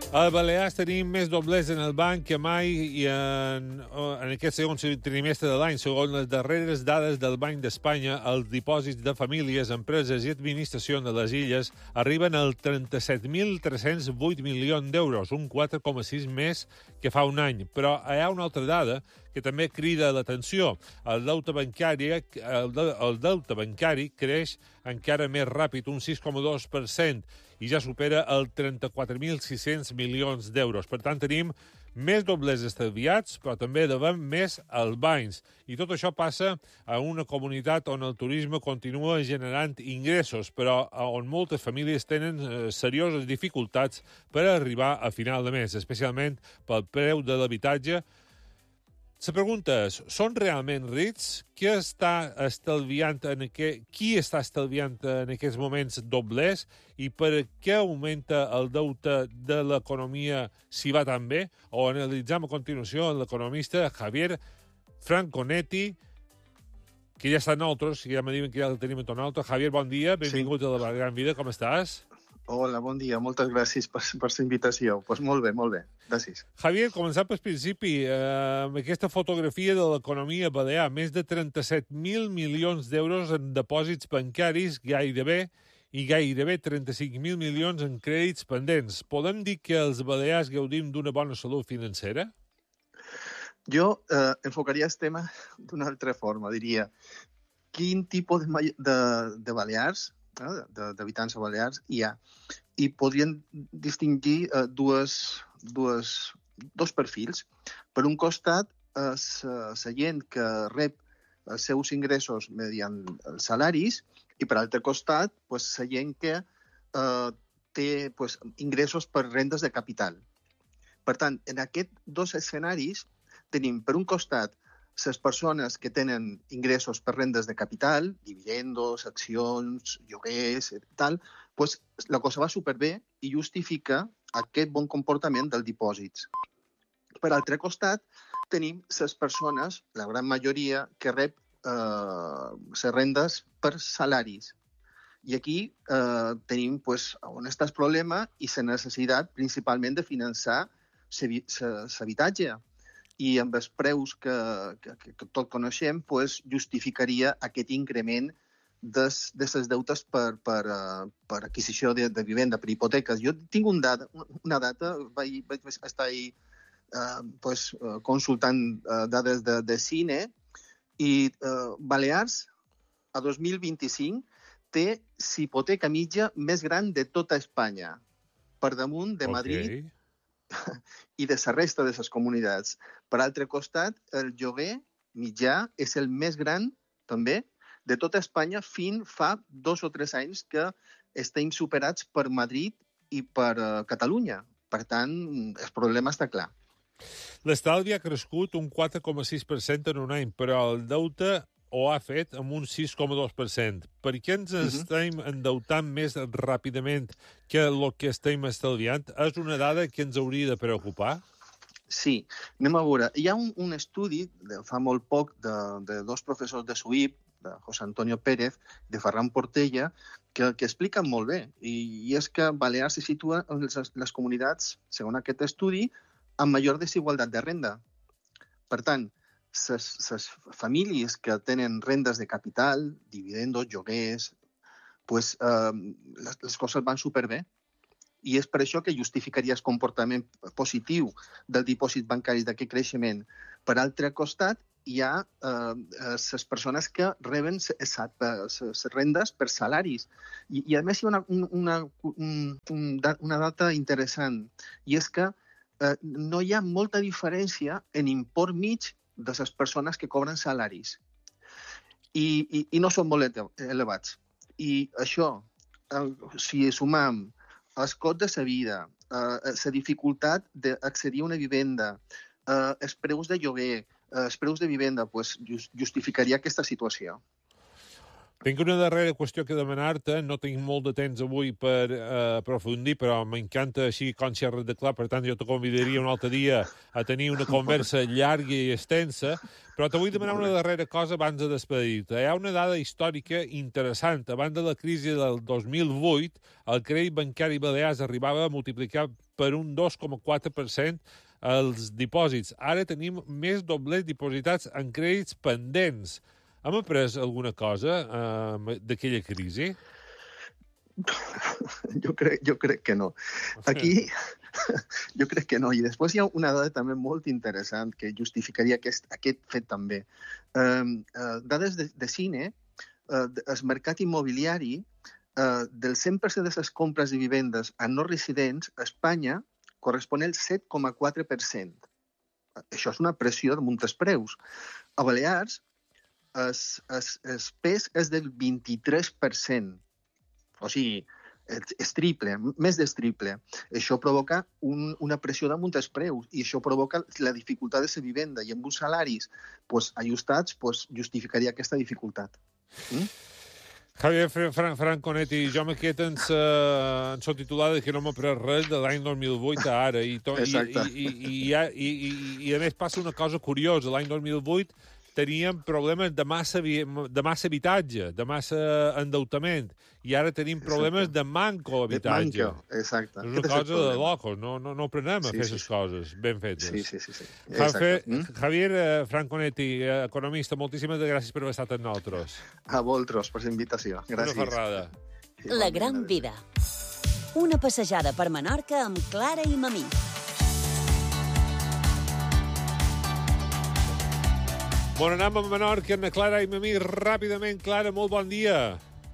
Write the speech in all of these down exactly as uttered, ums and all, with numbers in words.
A Balears tenim més doblers en el banc que mai i en, en aquest segon trimestre de l'any. Segons les darreres dades del Banc d'Espanya, els dipòsits de famílies, empreses i administracions de les illes arriben als trenta-set mil tres-cents vuit milions d'euros, un quatre coma sis més que fa un any. Però hi ha una altra dada que també crida l'atenció. El deute bancari, el, de, el deute bancari creix encara més ràpid, un sis coma dos per cent, i ja supera el trenta-quatre mil sis-cents milions d'euros. Per tant, tenim més doblers estalviats, però també davant més als bancs. I tot això passa a una comunitat on el turisme continua generant ingressos, però on moltes famílies tenen eh, serioses dificultats per arribar a final de mes, especialment pel preu de l'habitatge. La pregunta és, són realment rics? Qui està estalviant en aquest, qui està estalviant en aquests moments doblers i per què augmenta el deute de l'economia si va tan bé? O analitzem a continuació l'economista Javier Franconetti, que ja està en nosaltres, que ja me diuen que ja el tenim en nosaltres. Javier, bon dia, benvingut sí. a La Gran Vida, com estàs? Hola, bon dia. Moltes gràcies per, per la invitació. Pues molt bé, molt bé. Gràcies. Javier, començant pel principi, eh, amb aquesta fotografia de l'economia balear, més de trenta-set mil milions d'euros en dipòsits bancaris gairebé i gairebé trenta-cinc mil milions en crèdits pendents. Podem dir que els balears gaudim d'una bona salut financera? Jo eh, enfocaria el tema d'una altra forma. Diria, quin tipus de, de, de balears d'habitants a Balears hi ha. I podrien distingir eh, dues, dues, dos perfils. Per un costat, la gent que rep els seus ingressos mediant els salaris i, per altre costat, pues, la gent que eh, té pues, ingressos per rendes de capital. Per tant, en aquests dos escenaris tenim, per un costat, les persones que tenen ingressos per rendes de capital, dividendos, accions, lloguers, tal, pues la cosa va superbé i justifica aquest bon comportament dels dipòsits. Per altre costat, tenim les persones, la gran majoria, que rep eh, les rendes per salaris. I aquí eh, tenim pues, on està el problema i la necessitat principalment de finançar l'habitatge. I amb els preus que, que, que tot coneixem, pues, justificaria aquest increment de les deutes per, per, per adquisició de, de vivenda, per hipoteques. Jo tinc un data, una data, vaig, vaig estar ahí, eh, pues, consultant eh, dades de, de cine, i eh, Balears, a dos mil vint-i-cinc, té l'hipoteca mitja més gran de tota Espanya, per damunt de Madrid, okay, i de la resta de les comunitats. Per altre costat, el lloguer mitjà és el més gran, també, de tota Espanya fins fa dos o tres anys que estem superats per Madrid i per uh, Catalunya. Per tant, el problema està clar. L'estalvi ha crescut un quatre coma sis per cent en un any, però el deute ho ha fet amb un sis coma dos per cent. Per què ens uh-huh. estem endeutant més ràpidament que el que estem estalviant? És una dada que ens hauria de preocupar? Sí, anem a veure. Hi ha un, un estudi de fa molt poc de, de dos professors de S U I P, de José Antonio Pérez, de Ferran Portella, que, que expliquen molt bé. I, i és que Balears se situa en les, les comunitats, segons aquest estudi, amb major desigualtat de renda. Per tant, les famílies que tenen rendes de capital, dividendos, lloguers, pues, eh, les, les coses van superbé. I és per això que justificaria el comportament positiu del dipòsit bancari d'aquest creixement. Per altre costat, hi ha eh, les persones que reben les rendes per salaris. I, i a més hi ha una, una, una, una data interessant, i és que eh, no hi ha molta diferència en import mig de les persones que cobren salaris. I, i, i no són molt elevats. I això, eh, si sumam els costs de la vida, eh, la dificultat d'accedir a una vivenda, eh, els preus de lloguer, eh, els preus de vivenda, pues, justificaria aquesta situació. Tinc una darrera qüestió que demanar-te. No tinc molt de temps avui per uh, aprofundir, però m'encanta així com xerres de clar. Per tant, jo te convidaria un altre dia a tenir una conversa llarga i extensa. Però te vull demanar una darrera cosa abans de despedir-te. Hi ha una dada històrica interessant. Abans de la crisi del dos mil vuit, el crèdit bancari balears arribava a multiplicar per un dos coma quatre per cent els dipòsits. Ara tenim més doblers dipositats en crèdits pendents. Hem après alguna cosa uh, d'aquella crisi? Jo crec, jo crec que no. Aquí, jo crec que no. I després hi ha una dada també molt interessant que justificaria aquest, aquest fet també. Uh, uh, dades de, de cine, uh, el mercat immobiliari, uh, del cent per cent de les compres de vivendes a no residents, a Espanya correspon el set coma quatre per cent. Això és una pressió damunt els preus. A Balears, el, el, el pes és del vint-i-tres per cent. O sigui, és, és triple, més del triple. Això provoca un, una pressió damunt els preus i això provoca la dificultat de la vivenda. I amb uns salaris pues, ajustats pues, justificaria aquesta dificultat. Mm? Javier Fran Franconetti, jo me quedo en sa, en sa titulada que no m'ha pres res de l'any dos mil vuit a ara. I, to, i, i, i, i, i, i, I a més passa una cosa curiosa. L'any dos mil vuit teníem problemes de massa, de massa habitatge, de massa endeutament, i ara tenim problemes exacte. de manco habitatge. De manco, exacte. És una cosa de locos, no, no, no prenem a sí, fer aquestes sí, coses ben fetes. Sí, sí, sí. sí. Javier, mm? Javier Franconetti, economista, moltíssimes gràcies per haver estat amb nosaltres. A vosaltres, per l'invitació. Gràcies. Una ferrada. La gran vida. Una passejada per Menorca amb Clara i Mamí. Bon, anem a Menorca, amb Clara i Mamí. Ràpidament, Clara, molt bon dia.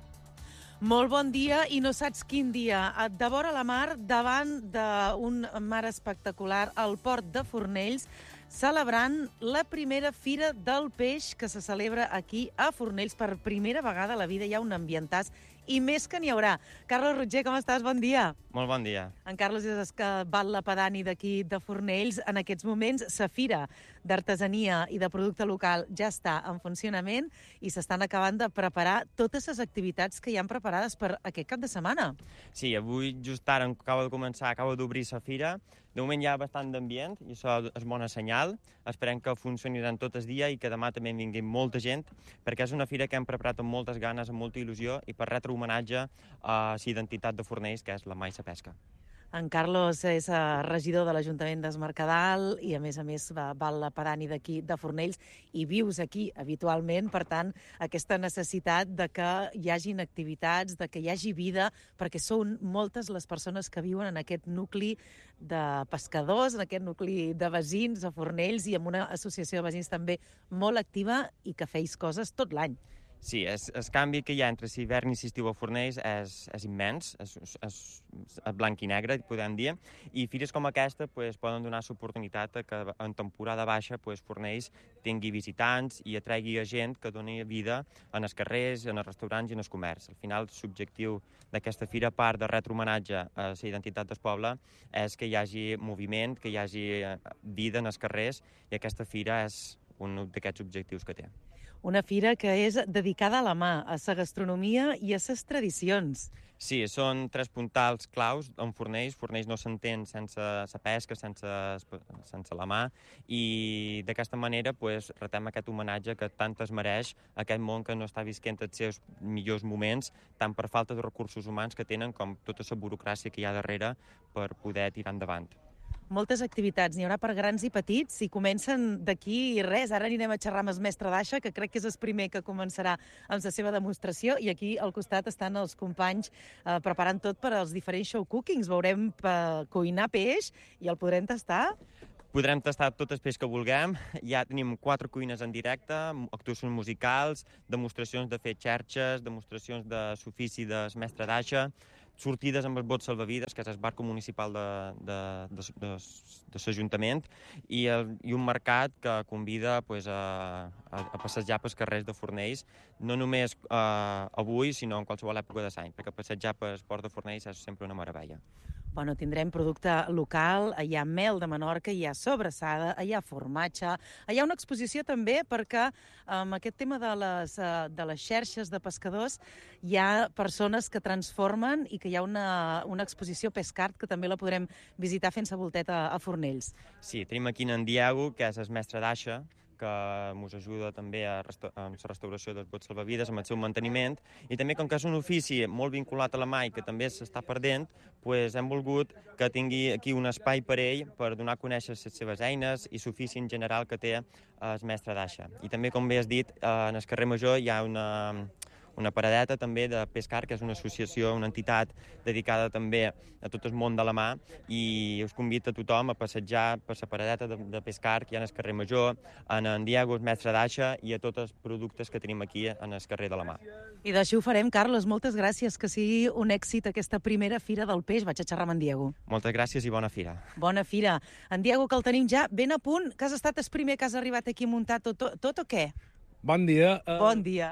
Molt bon dia, i no saps quin dia. De vora la mar, davant d'un mar espectacular, al port de Fornells, celebrant la primera Fira del Peix que se celebra aquí a Fornells. Per primera vegada a la vida hi ha un ambientàs, i més que n'hi haurà. Carlos Roger, com estàs? Bon dia. Molt bon dia. En Carlos és que val la pedani d'aquí de Fornells. En aquests moments, sa fira d'artesania i de producte local ja està en funcionament i s'estan acabant de preparar totes les activitats que hi han preparades per aquest cap de setmana. Sí, avui just ara acaba de començar, acaba d'obrir sa fira. De moment hi ha bastant d'ambient i això és bona senyal. Esperem que funcioni durant tot el dia i que demà també vingui molta gent, perquè és una fira que hem preparat amb moltes ganes, amb molta il·lusió i per retre homenatge a la identitat de Fornells, que és la mà i la pesca. En Carlos és regidor de l'Ajuntament d'Es Mercadal i, a més a més, val la pedani d'aquí de Fornells i vius aquí habitualment. Per tant, aquesta necessitat de que hi hagin activitats, de que hi hagi vida, perquè són moltes les persones que viuen en aquest nucli de pescadors, en aquest nucli de veïns a Fornells i amb una associació de veïns també molt activa i que feis coses tot l'any. Sí, el, el canvi que hi ha entre l'hivern i l'estiu a Fornells és, és immens, és, és, és blanc i negre, podem dir, i fires com aquesta pues, poden donar l'oportunitat que en temporada baixa pues, Fornells tingui visitants i atregui a gent que doni vida en els carrers, en els restaurants i en el comerç. Al final, l'objectiu d'aquesta fira, a part de retre homenatge a la identitat del poble, és que hi hagi moviment, que hi hagi vida en els carrers, i aquesta fira és un d'aquests objectius que té. Una fira que és dedicada a la mà, a la gastronomia i a les tradicions. Sí, són tres puntals claus en Fornells. Fornells no s'entén sense la pesca, sense, sense la mà, i d'aquesta manera pues, retem aquest homenatge que tant es mereix aquest món que no està visquent els seus millors moments, tant per falta de recursos humans que tenen com tota la burocràcia que hi ha darrere per poder tirar endavant. Moltes activitats, n'hi haurà per grans i petits, i comencen d'aquí res. Ara anirem a xerrar amb el mestre d'Aixa, que crec que és el primer que començarà amb la seva demostració, i aquí al costat estan els companys eh, preparant tot per als diferents show cookings. Veurem eh, cuinar peix i el podrem tastar. Podrem tastar tot el peix que vulguem. Ja tenim quatre cuines en directe, actuacions musicals, demostracions de fer xerxes, demostracions de l'ofici del mestre d'Aixa, sortides amb el bot salvavides, que és el barco municipal de, de, de, de, de l'Ajuntament, i, el, i un mercat que convida pues, a, a, a passejar pels carrers de Fornells, no només eh, avui, sinó en qualsevol època de l'any, perquè passejar pel port de Fornells és sempre una meravella. Bueno, tindrem producte local, hi ha mel de Menorca, hi ha sobrassada, hi ha formatge, hi ha una exposició també perquè amb aquest tema de les, de les xarxes de pescadors hi ha persones que transformen i que hi ha una, una exposició Pescart que també la podrem visitar fent-se voltet a, a Fornells. Sí, tenim aquí en Diego, que és el mestre d'aixa, que ens ajuda també a resta amb la restauració dels bots salvavides, amb el seu manteniment, i també com que és un ofici molt vinculat a la mà i que també s'està perdent, pues hem volgut que tingui aquí un espai per ell per donar a conèixer les seves eines i l'ofici en general que té el mestre d'aixa. I també, com bé has dit, en el carrer Major hi ha una... una paradeta també de Pescar, que és una associació, una entitat dedicada també a tot el món de la mà, i us convido a tothom a passejar per la paradeta de, de Pescar, que hi ha en el carrer Major, en en Diego, el mestre d'aixa, i a tots els productes que tenim aquí en el carrer de la mà. I d'així ho farem, Carlos. Moltes gràcies. Que sigui un èxit aquesta primera Fira del Peix. Vaig a xerrar amb en Diego. Moltes gràcies i bona fira. Bona fira. En Diego, que el tenim ja ben a punt, que has estat el primer que has arribat aquí a muntar tot, tot, tot o què? Bon dia. Uh... Bon dia.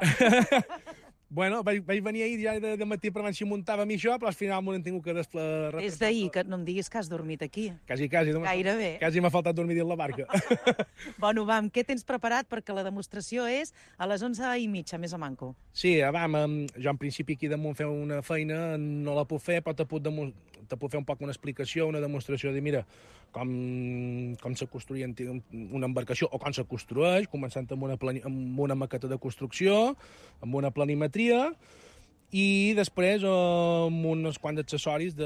Bueno, vaig, vaig venir ahir ja de, de matí per veure si muntava a mi això, però al final m'ho han tingut que desplegar. Des d'ahir, que no em diguis que has dormit aquí. Quasi, quasi. Gairebé. Quasi m'ha faltat dormir dins la barca. Bueno, vam, què tens preparat? Perquè la demostració és a les onze i mitja, més o manco. Sí, vam, jo en principi aquí damunt fer una feina no la puc fer, però te puc, te puc fer un poc una explicació, una demostració de, mira, com, com se construïa una embarcació o com se construeix, començant amb una, plani, amb una maqueta de construcció, amb una planimetria, i després amb uns quants accessoris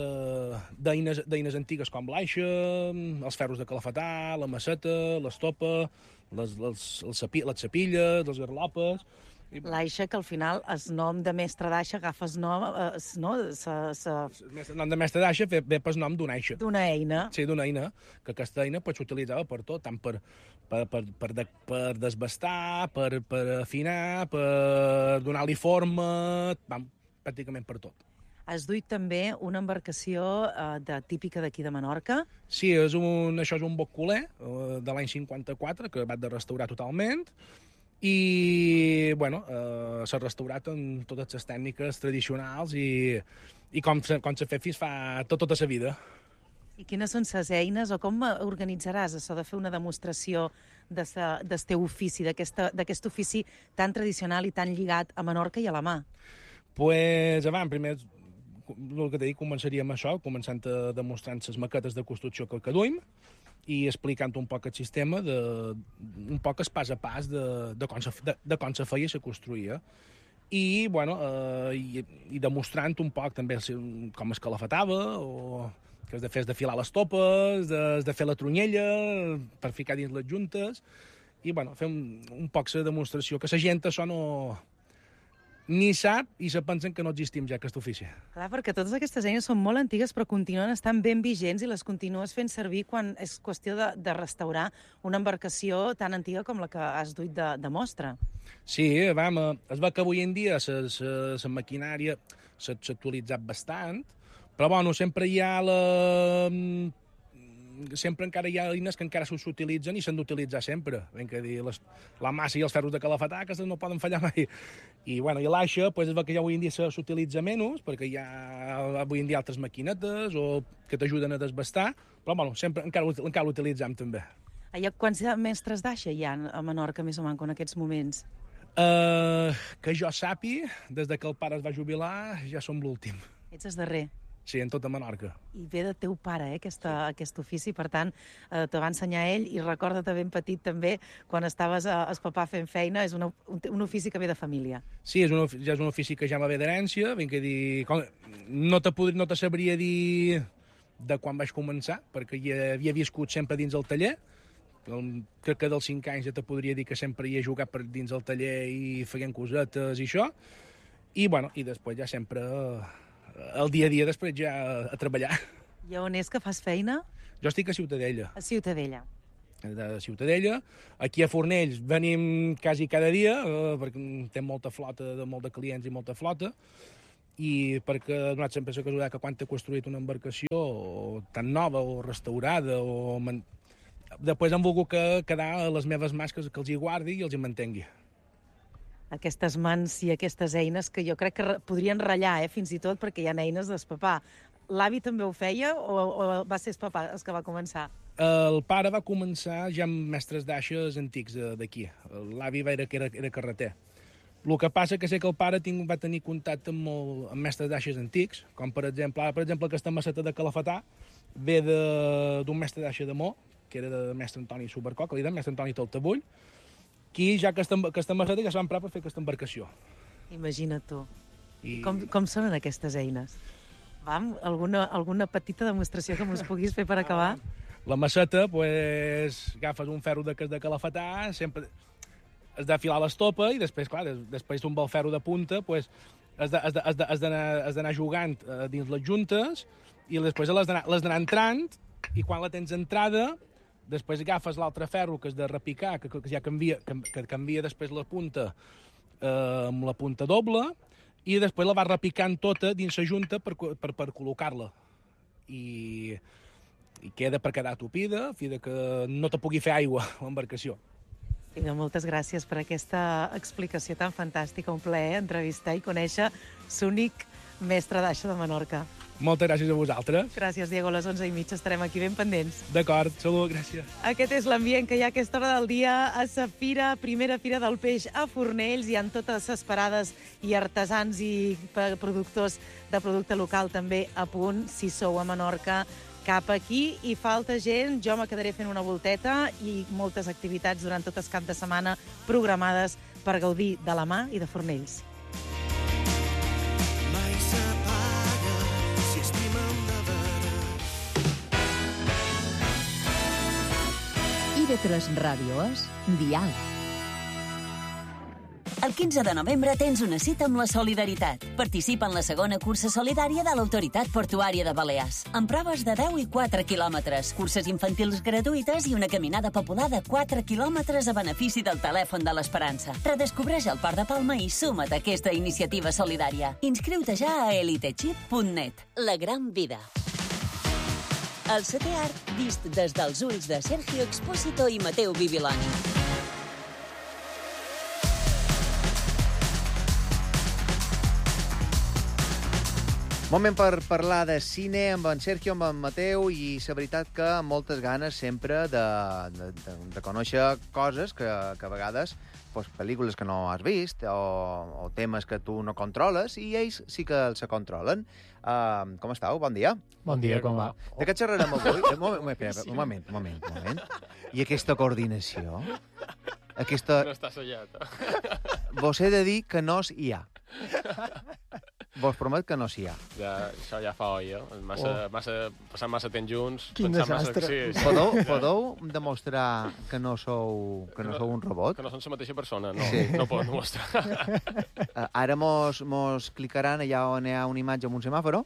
d'eines antigues com l'aixa, els ferros de calafetar, la maceta, l'estopa, les, les, les, les sapilles, les garlopes. L'aixa, que al final el nom de mestre d'aixa agafa el nom, eh, no? Sa, sa... El nom de mestre d'aixa ve, ve pel nom d'una aixa. D'una eina. Sí, d'una eina, que aquesta eina pues, s'utilitzava per tot, tant per, per, per, per, de, per desbastar, per, per afinar, per donar-li forma, vam, pràcticament per tot. Has duit també una embarcació eh, de, típica d'aquí de Menorca? Sí, és un, això és un boc-culer eh, de l'any cinquanta-quatre, que va de restaurar totalment, i bueno, eh, s'ha restaurat amb totes les tècniques tradicionals i, i com s'ha com fet fins fa tot, tota la vida. I quines són les eines o com organitzaràs això de fer una demostració de sa, del teu ofici, d'aquest ofici tan tradicional i tan lligat a Menorca i a la mà? Pues, abans, primer, el que t'he dit, començaríem això, començant a demostrant les maquetes de construcció que, que duim, i explicant un poc el sistema, de, un poc el pas a pas de, de, com, se, de, de com se feia i se construïa. I, bueno, eh, i, i demostrant un poc també com es calafetava, o que has de fer és de filar les topes, de, de fer la tronyella, per ficar dins les juntes, i, bueno, fer un, un poc la demostració, que la gent això no... ni sap i se pensen que no existim ja aquest ofici. Clar, perquè totes aquestes eines són molt antigues però continuen estant ben vigents i les continues fent servir quan és qüestió de, de restaurar una embarcació tan antiga com la que has duit de, de mostra. Sí, vam, es va que avui en dia la maquinària s'ha actualitzat bastant, però bueno, sempre hi ha la... sempre encara hi ha eines que encara s'utilitzen i s'han d'utilitzar sempre. Ben que dir, les, la massa i els ferros de calafetar, que no poden fallar mai. I, bueno, i l'aixa, pues, és el que ja avui en dia s'utilitza menys, perquè hi ha avui en dia altres maquinetes o que t'ajuden a desbastar, però bueno, sempre encara, encara l'utilitzem també. Allà, quants mestres d'aixa hi ha a Menorca, més o menys, en aquests moments? Uh, que jo sàpi, des de que el pare es va jubilar, ja som l'últim. Ets el darrer. Sí, en tota Menorca. I ve de teu pare, eh, aquesta, aquest ofici, per tant, eh, te va ensenyar ell, i recorda-te ben petit també, quan estaves a, a papà fent feina, és una, un, un ofici que ve de família. Sí, és un, ja és un ofici que ja m'ha ve d'herència, ben que dir, com, no te, no te sabria dir de quan vaig començar, perquè hi havia viscut sempre dins el taller, crec que dels cinc anys ja te podria dir que sempre hi he jugat per dins el taller i feien cosetes i això, i, bueno, i després ja sempre... el dia a dia després ja a treballar. I on és que fas feina? Jo estic a Ciutadella. A Ciutadella. De Ciutadella. Aquí a Fornells venim quasi cada dia, eh, perquè té molta flota, de molt de clients i molta flota, i perquè ha donat sempre la casualitat que quan t'he construït una embarcació o tan nova o restaurada, o man... després han volgut que quedar a les meves mans que, que els hi guardi i els hi mantengui. Aquestes mans i aquestes eines que jo crec que podrien ratllar, eh, fins i tot, perquè hi ha eines del papà. l'avi també ho feia o, o va ser el papa el que va començar? El pare va començar ja amb mestres d'aixes antics d'aquí. L'avi era, era, era carreter. El que passa que sé que el pare tinc, va tenir contacte amb, molt, amb mestres d'aixes antics, com per exemple, per exemple aquesta maceta de Calafetà ve d'un mestre d'aixa de Mó, que era de mestre Antoni Supercó, que li deien mestre Antoni Taltabull, que ja aquesta, aquesta maceta ja es va emprar per fer aquesta embarcació. Imagina't tu. I... Com, com sonen aquestes eines? Vam, alguna, alguna petita demostració que mos puguis fer per acabar? La maceta, pues, agafes un ferro de, de Calafetà, sempre has d'afilar l'estopa i després, clar, des, després d'un bel ferro de punta, pues, has d'anar jugant eh, dins les juntes i després les d'anar entrant i quan la tens entrada, després agafes l'altre ferro que has de repicar, que, que ja canvia, que, que canvia després la punta eh, amb la punta doble i després la vas repicant tota dins la junta per, per, per col·locar-la. I, i queda per quedar tupida, fi de que no te pugui fer aigua l'embarcació. Vinga, moltes gràcies per aquesta explicació tan fantàstica. Un plaer entrevistar i conèixer l'únic mestre d'aixa de Menorca. Moltes gràcies a vosaltres. Gràcies, Diego. A les onze i mitja estarem aquí ben pendents. D'acord, salut, gràcies. Aquest és l'ambient que hi ha a aquesta hora del dia a la fira, primera fira del peix a Fornells. Hi ha totes les parades i artesans i productors de producte local també a punt. Si sou a Menorca, cap aquí, i falta gent. Jo me quedaré fent una volteta i moltes activitats durant tot el cap de setmana programades per gaudir de la mà i de Fornells. Mai s'apaga si estimem de veres. I de tres ràdio és Dial. El quinze de novembre tens una cita amb la solidaritat. Participa en la segona cursa solidària de l'Autoritat Portuària de Balears, amb proves de deu i quatre quilòmetres, curses infantils gratuïtes i una caminada popular de quatre quilòmetres a benefici del telèfon de l'Esperança. Redescobreix el Port de Palma i suma't a aquesta iniciativa solidària. Inscriu-te ja a elitechip punt net. La gran vida. El setè art vist des dels ulls de Sergio Expósito i Mateu Bibiloni. Moment per parlar de cine amb en Sergio, amb en Mateu, i la veritat que amb moltes ganes sempre de, de, de, de conèixer coses que, que a vegades, pues, pel·lícules que no has vist o, o temes que tu no controles i ells sí que els controlen. Uh, com esteu? Bon dia. Bon dia, com va? De què xerrarem avui? Un moment, espera, un moment, un moment, un moment. I aquesta coordinació? Aquesta... No està sellat. Vos he de dir que no hi ha. Vos promet que no s'hi ha. Ja, això ja fa olla. Massa, oh. massa, passant massa temps junts. Quin desastre. Massa, sí, sí. Podeu, podeu demostrar que no sou, que no, no sou un robot? Que no són la mateixa persona, no. Sí. No poden demostrar. Uh, ara mos, mos clicaran allà on hi ha una imatge amb un semàforo.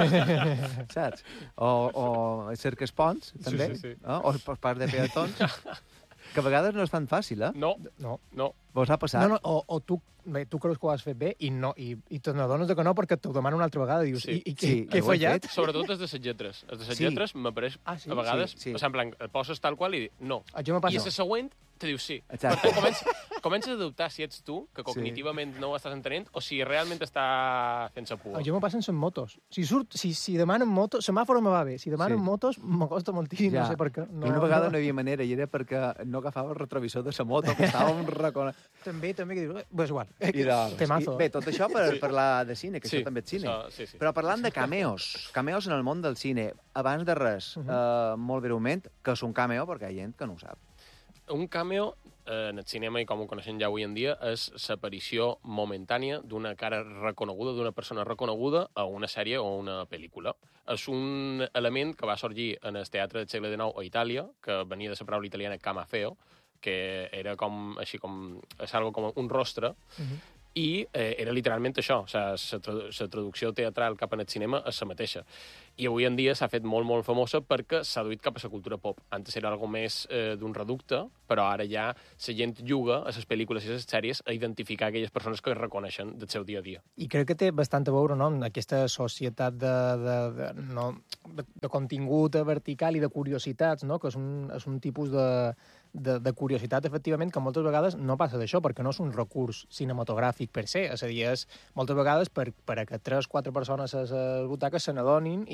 Saps? O, o cerques ponts, també. Sí, sí, sí. Uh, o els parcs de peatons. Que a vegades no és tan fàcil, eh? No, No. no. Vos ha passat? No, no, o, o tu, bé, tu creus que ho has fet bé i no, i, i te n'adones que no perquè t'ho demano una altra vegada. Dius, Sí. i, i Sí, què he ho he fallat? fet. Sobretot des de les lletres. Els de les Sí. lletres m'apareix Ah, sí? a vegades, Sí, sí. sí. en plan, et poses tal qual i dius no. A jo me I passa. a la següent te dius sí. Exacte. Per tant, comences, comences a dubtar si ets tu, que cognitivament no ho estàs entenent, o si realment està fent-se A pua. jo me passen són motos. Si, surt, si, si demanen motos, semàforo me va bé. Si demanen Sí. motos, me costa moltíssim, Ja. no sé per què. No, una vegada no hi havia manera i era perquè no agafava el retrovisor de la moto, que estava un racó. També, també, que dius, pues igual. I de... Temazo. I, bé, tot això per Sí. parlar de cine, que Sí, això també és cine. això- sí, sí. Però parlant de cameos, cameos en el món del cine, abans de res, uh -huh. eh, molt breument, que és un cameo, perquè hi ha gent que no ho sap. Un cameo eh, en el cinema, i com ho coneixem ja avui en dia, és l'aparició momentània d'una cara reconeguda, d'una persona reconeguda a una sèrie o una pel·lícula. És un element que va sorgir en el teatre del segle dinou a Itàlia, que venia de la paraula italiana camafeo, que era com, així com, és algo com un rostre, uh -huh. i eh, era literalment això, o sigui, la traducció teatral cap al cinema és la mateixa. I avui en dia s'ha fet molt, molt famosa perquè s'ha duit cap a la cultura pop. Antes era algo més eh, d'un reducte, però ara ja la gent juga a les pel·lícules i a les sèries a identificar aquelles persones que es reconeixen del seu dia a dia. I crec que té bastant a veure, no?, amb aquesta societat de, de, de, no, de, de contingut vertical i de curiositats, no?, que és un, és un tipus de, de, de curiositat, efectivament, que moltes vegades no passa d'això, perquè no és un recurs cinematogràfic per se. És a dir, és moltes vegades per, per a que tres o quatre persones a les butaques se n'adonin i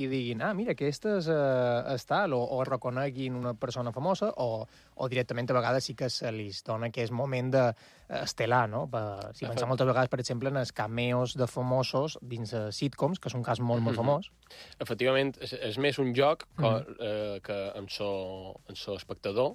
i diguin, ah, mira, aquesta és, uh, és tal, o, o reconeguin una persona famosa, o, o directament a vegades sí que se li dona que és moment d'estelar, no? Per, si pensem moltes vegades, per exemple, en els cameos de famosos dins de sitcoms, que és un cas molt, molt famós. Efectivament, és, és més un joc que, mm-hmm. eh, que en so, en so espectador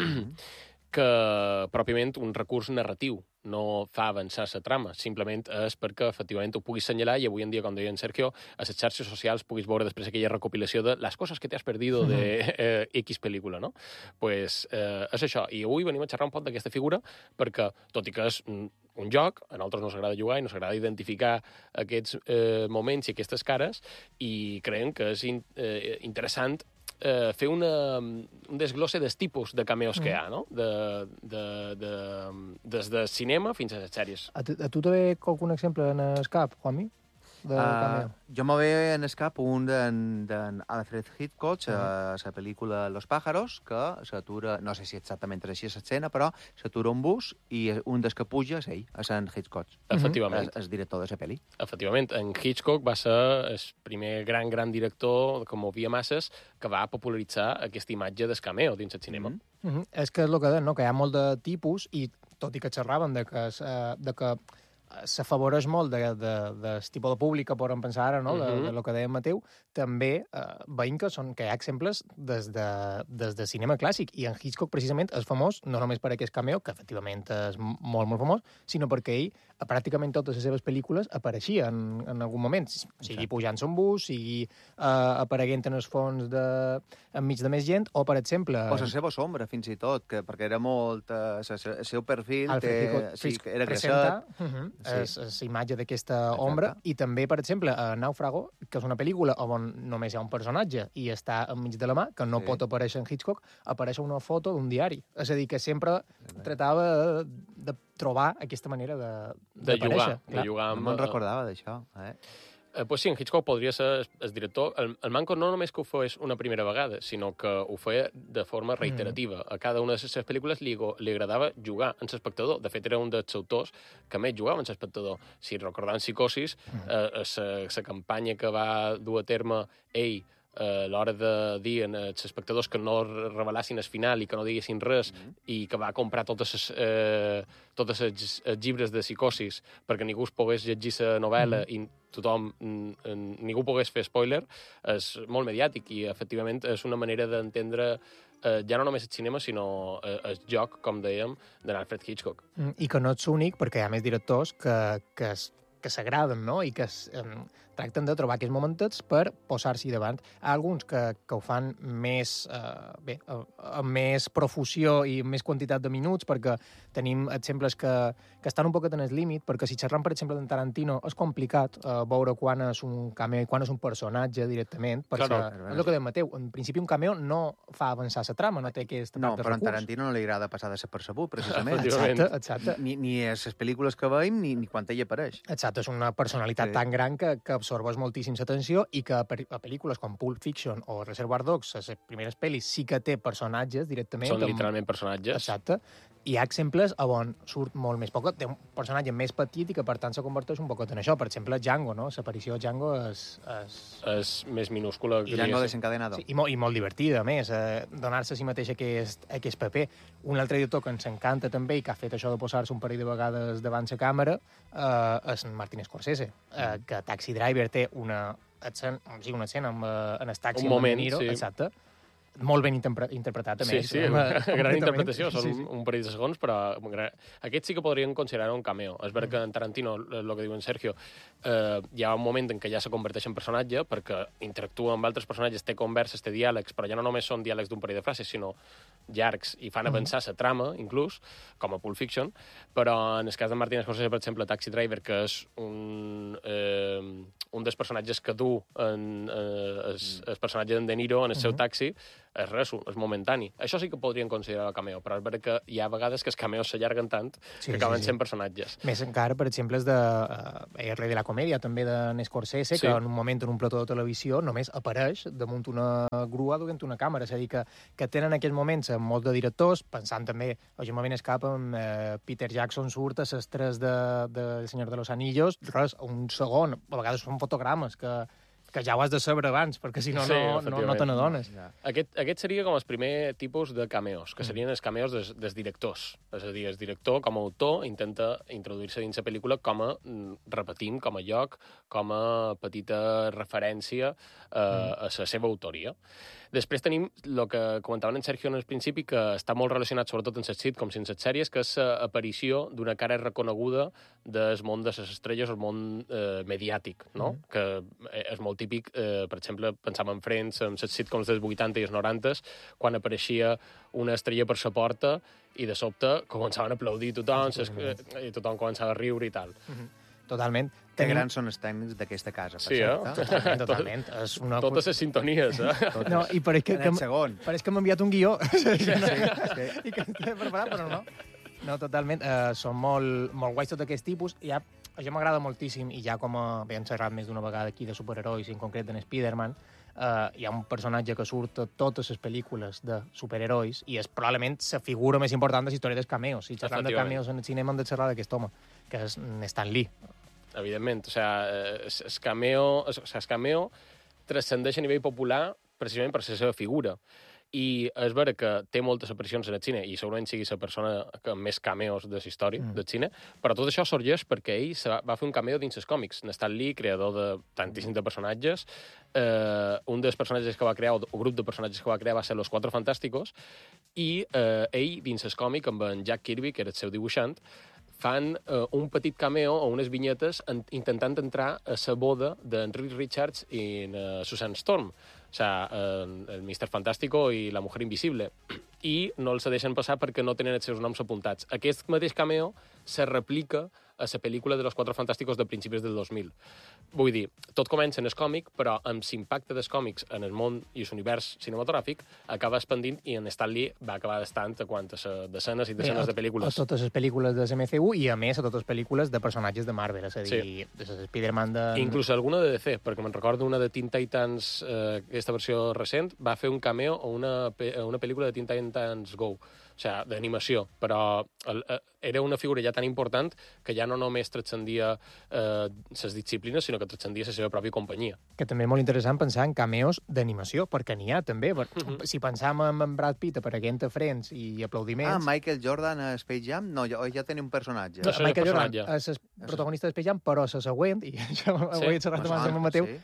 que pròpiament un recurs narratiu. No fa avançar la trama, simplement és perquè efectivament ho puguis senyalar i avui en dia, com deia en Sergio, a les xarxes socials puguis veure després aquella recopilació de les coses que t'has perdido de eh, X pel·lícula, no? Pues eh, és això. I avui venim a xerrar un poc d'aquesta figura perquè, tot i que és un joc, a nosaltres no s'agrada jugar i no s'agrada identificar aquests eh, moments i aquestes cares, i creiem que és in, eh, interessant Eh, fer una, un desglosse dels tipus de cameos mm. que hi ha, no? De, de, de, des de cinema fins a les sèries. A tu, a tu te ve algun exemple en el cap, Juanmi? De uh, cameo? Jo me ve en el cap un d'en Alfred Hitchcock, uh -huh. a la pel·lícula Los pájaros, que s'atura, no sé si exactament és així l'escena, però s'atura un bus i un dels que puja és ell, és en Hitchcock. Efectivament. És el director de la pel·li. Efectivament. En Hitchcock va ser el primer gran, gran director, com ho havia masses, que va popularitzar aquesta imatge del cameo dins el cinema. Mm -hmm. Mm -hmm. És que és el que deien, no? Que hi ha molt de tipus, i tot i que xerraven de que, uh, de que s'afavoreix molt de, de, de tipus de públic que podem pensar ara, no? de, uh -huh. de lo que deia Mateu, també eh, veiem que, són, que hi ha exemples des de, des de cinema clàssic, i en Hitchcock precisament és famós no només per aquest cameo, que efectivament és molt, molt famós, sinó perquè ell a pràcticament totes les seves pel·lícules apareixia en, en algun moment, sigui pujant-se un bus, sigui eh, apareguent en els fons de, enmig de més gent, o per exemple... O la seva sombra, fins i tot, que, perquè era molt... Eh, el seu perfil té, sí, que era grasset. Uh -huh. Sí. És, és imatge d'aquesta ombra. I també, per exemple, a Náufrago, que és una pel·lícula on només hi ha un personatge i està enmig de la mà, que no sí. pot aparèixer en Hitchcock, apareix una foto d'un diari. És a dir, que sempre tratava de, de trobar aquesta manera de, de, de jugar. De jugar amb... No me'n recordava d'això, eh? Eh, pues sí, en Hitchcock podria ser el director. El, el manco no només que ho fes una primera vegada, sinó que ho feia de forma reiterativa. Mm. A cada una de les seves pel·lícules li, li agradava jugar en l'espectador. De fet, era un dels autors que més jugava en l'espectador. Si recordant Psicosis, mm. la campanya que va dur a terme ell a l'hora de dir als espectadors que no revelassin el final i que no diguessin res, mm-hmm. i que va comprar totes les, eh, totes els, els llibres de Psicosis perquè ningú es pogués llegir la novel·la mm-hmm. i tothom, ningú pogués fer spoiler, és molt mediàtic i, efectivament, és una manera d'entendre eh, ja no només el cinema, sinó eh, el joc, com dèiem, de Alfred Hitchcock. I que no ets únic, perquè hi ha més directors que, que, que s'agraden, no?, i que es, eh, tracten de trobar aquests momentets per posar-s'hi davant. Hi ha alguns que, que ho fan més, eh, bé, amb més profusió i més quantitat de minuts, perquè tenim exemples que, que estan un poquet en el límit, perquè si xerram, per exemple, d'en Tarantino, és complicat eh, veure quan és un cameo i quan és un personatge directament, perquè claro, és el que deia Mateu, en principi un cameo no fa avançar la trama, no té aquesta no, part de però recurs. a Tarantino no li agrada passar desapercebut, precisament. Exacte, exacte. Ni, ni a les pel·lícules que veiem, ni, ni quan ell apareix. Exacte, és una personalitat sí. tan gran que, que absorbeix moltíssim l'atenció i que a pel·lícules com Pulp Fiction o Reservoir Dogs, les primeres pel·lis, sí que té personatges directament. Són literalment personatges. Exacte. Hi ha exemples on surt molt més poc, té un personatge més petit i que per tant se converteix un poquet en això. Per exemple, Django, no? L'aparició de Django és... És, és més minúscula. I Django desencadenado. Sí, i, molt, I molt divertida, a més, eh, donar-se a si mateix aquest, aquest paper. Un altre director que ens encanta també i que ha fet això de posar-se un parell de vegades davant la càmera eh, és Martin Scorsese, eh, que Taxi Driver té una escena, o sigui, una escena amb, en el taxi un moment, amb De Niro, sí. exacte, molt ben interpretat, a més. Sí, sí, una gran interpretació, són sí, sí. un parell de segons, però aquest sí que podríem considerar un cameo. És veritat que en Tarantino, el que diu en Sergio, eh, hi ha un moment en què ja se converteix en personatge, perquè interactua amb altres personatges, té converses, té diàlegs, però ja no només són diàlegs d'un parell de frases, sinó llargs, i fan avançar la trama, inclús, com a Pulp Fiction, però en el cas de Martin Scorsese, per exemple, Taxi Driver, que és un, eh, un dels personatges que du en, eh, el, el personatge d'en De Niro en el seu taxi, és res, és momentani. Això sí que podrien considerar el cameo, però és veritat que hi ha vegades que els cameos s'allarguen tant sí, que acaben sí, sí. sent personatges. Més encara, per exemple, és de eh, El rei de la comèdia, també de Scorsese, sí. que en un moment en un plató de televisió només apareix damunt una grua duent una càmera. És a dir, que, que tenen aquests moments amb molts de directors, pensant també, lògicament és cap amb eh, Peter Jackson surt a les tres de, de El Senyor de los Anillos, res, un segon, a vegades són fotogrames que que ja ho has de saber abans, perquè si no, Sí, no, no, no te n'adones. Ja. Aquest, aquest seria com el primer tipus de cameos, que serien els cameos dels, dels directors. És a dir, el director, com a autor, intenta introduir-se dins la pel·lícula com a, mm, repetint, com a lloc, com a petita referència eh, a la seva autoria. Després tenim el que comentaven en Sergio en el principi, que està molt relacionat sobretot en les sitcoms i en les sèries, que és l'aparició d'una cara reconeguda del món de les estrelles, el món eh, mediàtic, no? Mm. Que és molt típic, eh, per exemple, pensàvem en Friends, en les sitcoms dels vuitanta i els noranta, quan apareixia una estrella per la porta i de sobte començaven a aplaudir tothom, ses, eh, i tothom començava a riure i tal. Mm-hmm. Totalment. Que Tenim... grans són els tècnics d'aquesta casa, per sí, cert. Eh? Totalment, totalment. És una... Totes les sintonies, eh? Totes. No, i pareix que, que, pareix que m'ha enviat un guió. Sí, sí, sí. I que estic preparat, però no. No, totalment. Uh, són molt, molt guais tot aquest tipus. I ja, això m'agrada moltíssim, i ja com a, bé, hem xerrat més d'una vegada aquí de superherois, i en concret en Spider-Man, uh, hi ha un personatge que surt a totes les pel·lícules de superherois i és probablement la figura més important de la història dels cameos. Si xerram de cameos en el cinema hem de xerrar d'aquest home, que és Stan Lee. Evidentment, o sigui, el cameo, o sigui, el cameo transcendeix a nivell popular precisament per la seva figura. I és vera que té moltes aparicions en el cine i segurament sigui la persona que amb més cameos de la història mm. del cine, però tot això sorgeix perquè ell va, va fer un cameo dins els còmics. Stan Lee, creador de tantíssims de personatges, eh, un dels personatges que va crear, o grup de personatges que va crear va ser Los Cuatro Fantásticos, i eh, ell, dins el còmic, amb en Jack Kirby, que era el seu dibuixant, fan uh, un petit cameo o unes vinyetes en, intentant entrar a la boda d'en Reed Richards i uh, Susan Storm, o sigui, uh, el Mister Fantástico i la Mujer Invisible, i no els deixen passar perquè no tenen els seus noms apuntats. Aquest mateix cameo se replica a la pel·lícula de Los Cuatro Fantásticos de principis del dos mil. Vull dir, tot comença en el còmic, però amb l'impacte dels còmics en el món i l'univers cinematogràfic acaba expandint i en Stan Lee va acabar estant a quantes desenes i desenes Bé, de pel·lícules. A totes les pel·lícules de l'M C U i, a més, a totes les pel·lícules de personatges de Marvel, és a dir, sí. de Spider-Man de... Inclús alguna de D C, perquè me'n recordo una de Teen Titans, eh, aquesta versió recent, va fer un cameo a una, a una pel·lícula de Teen Titans Go, o sigui, d'animació, però el, eh, era una figura ja tan important que ja no només transcendia eh, les disciplines, sinó que transcendia la seva pròpia companyia. Que també és molt interessant pensar en cameos d'animació, perquè n'hi ha, també. Uh -huh. Si pensàvem en Brad Pitt apareguent a Friends i aplaudiments... Ah, Michael Jordan a Space Jam? No, ja, ja tenia un personatge. No, Michael Jordan és el protagonista de Space Jam, però la següent, i això sí. ho he xerrat abans amb Mateu, sí.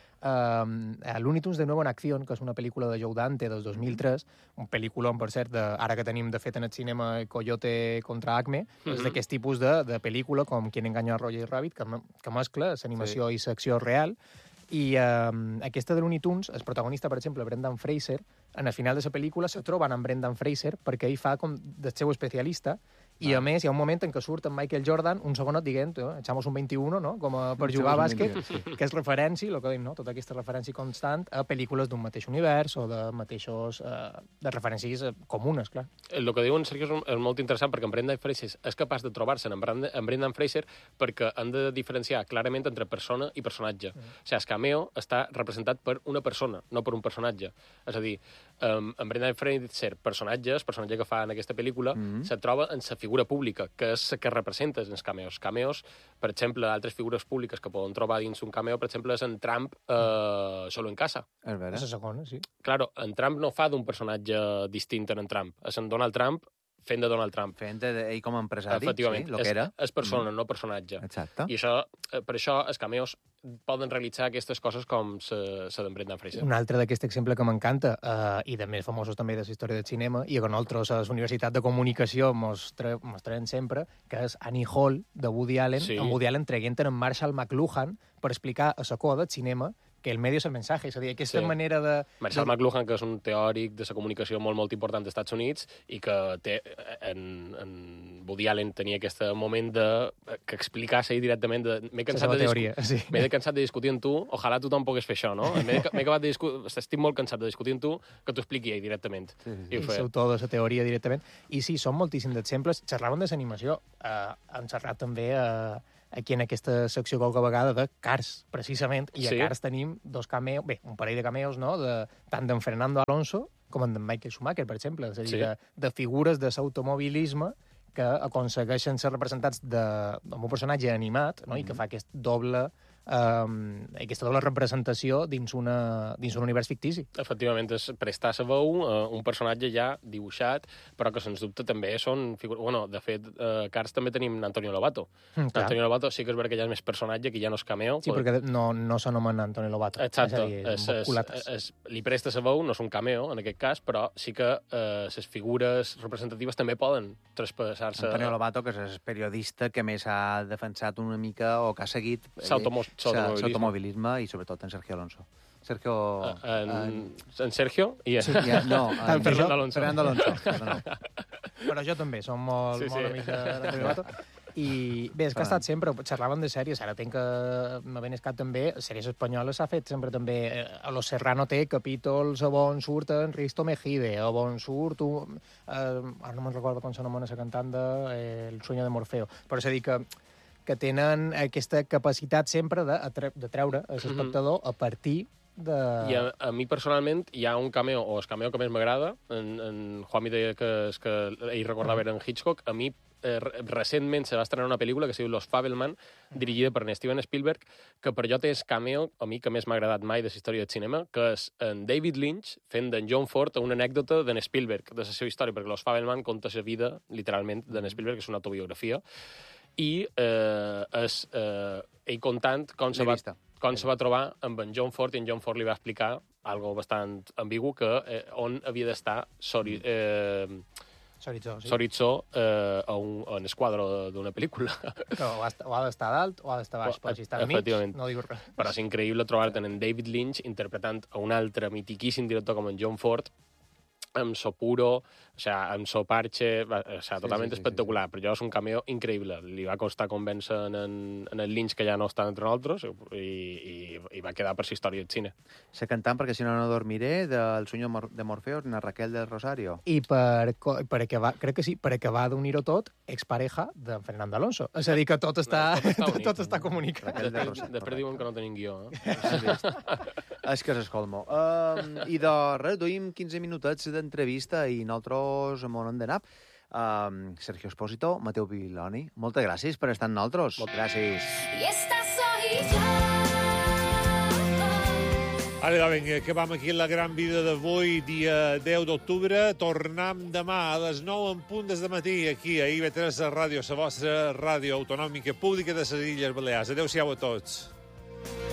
uh, Looney Tunes de Nuevo en Acció, que és una pel·lícula de Joe Dante del dos mil tres, un pel·lículon, per cert, de, ara que tenim de fet en el cinema Coyote contra Acme, uh -huh. és d'aquest tipus de, de pel·lícula com Quien engañó a Roger Rabbit, que, que mescla l'animació sí. i l'acció real. I um, aquesta de Looney Tunes, el protagonista, per exemple, Brendan Fraser, en el final de la pel·lícula se troben amb Brendan Fraser perquè ell fa com del seu especialista i, ah. a més, hi ha un moment en què surt en Michael Jordan un segonot dient, eh, echamos un vint-i-uno, no? Com a, per jugar a bàsquet, sí. que és referència, el que dic, no? Tota aquesta referència constant a pel·lícules d'un mateix univers o de mateixos... Eh, de referències eh, comunes, clar. El que diuen, Sergio, és, és molt interessant perquè en Brendan Fraser és capaç de trobar-se en, Brand, en Brendan Fraser perquè han de diferenciar clarament entre persona i personatge. Mm. O sigui, el cameo està representat per una persona, no per un personatge. És a dir, um, en Brendan Fraser, personatges, personatge que fa en aquesta pel·lícula, mm. se troba en la figura pública, que és la que representa els cameos. Cameos, per exemple, altres figures públiques que poden trobar dins un cameo, per exemple, és en Trump eh, Solo en casa. És vera. És la segona, sí. Claro, en Trump no fa d'un personatge distint en Trump. És en Donald Trump fent de Donald Trump. Fent d'ell com a empresari, efectivament, sí, el que era. És, és persona, mm. no personatge. Exacte. I això, per això els cameos poden realitzar aquestes coses com la d'en Brendan Fraser. Un altre d'aquest exemple que m'encanta, eh, i de més famosos també de la història del cinema, i que nosaltres a la Universitat de Comunicació mostrem sempre, que és Annie Hall, de Woody Allen, sí. en Woody Allen traient en Marshall McLuhan per explicar a la coda del cinema que el medio és el mensaje, és a dir, aquesta sí. manera de... Marshall de... McLuhan, que és un teòric de la comunicació molt, molt important dels Estats Units i que té, en, en Woody Allen tenia aquest moment de que explicar-se directament de... M'he cansat, de, teoria, sí. cansat de discutir amb tu, ojalà tothom pogués fer això, no? M'he acabat de discutir... Estic molt cansat de discutir amb tu, que t'ho expliqui ell directament. Sí, sí, sí. I l'autor de la teoria directament. I sí, són moltíssims d'exemples. Xerraven de l'animació. Eh, hem xerrat també... Eh, aquí en aquesta secció qualque vegada de Cars, precisament, i sí. a Cars tenim dos cameos, bé, un parell de cameos, no?, de, tant d'en Fernando Alonso com en Michael Schumacher, per exemple, és a dir, sí. de, de figures de l'automobilisme que aconsegueixen ser representats de, amb un personatge animat, no?, mm-hmm. i que fa aquest doble eh, aquesta doble representació dins, una, dins un univers fictici. Efectivament, és prestar la veu a un personatge ja dibuixat, però que, sens dubte, també són figures... Bueno, de fet, a Cars també tenim Antonio Lobato. Mm, clar. Antonio Lobato sí que és veritat que ja és més personatge, que ja no és cameo. Sí, perquè no, no s'anomena Antonio Lobato. Exacte. És, És, és, és, és, li presta la veu, no és un cameo, en aquest cas, però sí que eh, les figures representatives també poden traspassar-se... Antonio Lobato, que és el periodista que més ha defensat una mica o que ha seguit l'automobilisme i sobretot en Sergio Alonso. Sergio... En, en... en Sergio? I Sí, ja, no, en Fernando Alonso. Fernando Alonso. Perdona. Però jo també, som molt, Sí, sí. molt amics d'Antonio Lobato. I bé, és que ha estat sempre, xerràvem de sèries, ara tenc que m'ha benescat també, sèries espanyoles s'ha fet sempre també, a Los Serrano té capítols on surt en Risto Mejide, o on surt, un, eh, ara no me'n recordo com s'anomena la cantant de eh, El sueño de Morfeo, però és a dir que, que tenen aquesta capacitat sempre de, de treure l'espectador a partir de... I a, a mi, personalment, hi ha un cameo, o el cameo que més m'agrada, en, en Juanmi deia que, és que ell recordava era en Hitchcock, a mi eh, recentment se va estrenar una pel·lícula que es diu Los Fabelman, dirigida per Steven Spielberg, que per jo té el cameo, a mi, que més m'ha agradat mai de la història del cinema, que és en David Lynch fent d'en John Ford una anècdota d'en Spielberg, de la seva història, perquè Los Fabelman conta la vida, literalment, d'en Spielberg, que és una autobiografia, i eh, és eh, ell contant com se va... quan se va trobar amb en John Ford, i en John Ford li va explicar algo bastant ambigu, que eh, on havia d'estar Sori, eh, Soritzó, sí. Soritzó eh, a un, en esquadro d'una pel·lícula. Que o ha, o ha d'estar dalt o ha d'estar baix, però si està al mig, no diu res. Però és increïble trobar-te en David Lynch interpretant a un altre mitiquíssim director com en John Ford, amb so puro, o sea, amb so parche, o sea, totalment sí, sí, espectacular. Sí, sí. Però jo és un cameo increïble. Li va costar convèncer en, en el Lynch que ja no està entre nosaltres i, i, i va quedar per la història del cine. Se cantant perquè si no no dormiré, del Sueño de Morfeo, na Raquel del Rosario. I per, per acabar, crec que sí, per acabar d'unir-ho tot, expareja de Fernando Alonso. És a dir, que tot està, no, tot està, tot, tot està comunicat. Després, després diuen que no tenim guió, eh? És que s'escolmo. Uh, I de res, duim quinze minutets d'entrevista i nosaltres m'on hem d'anar. Uh, Sergio Espósito, Mateu Viloni, moltes gràcies per estar amb nosaltres. Moltes gràcies. Y esta soy yo. Ara, vinga, acabam aquí la gran vida d'avui, dia deu d'octubre. Tornam demà a les nou en punt des de matí, aquí a I V tres Ràdio, la vostra ràdio autonòmica pública de les Illes Balears. Adéu-siau a tots.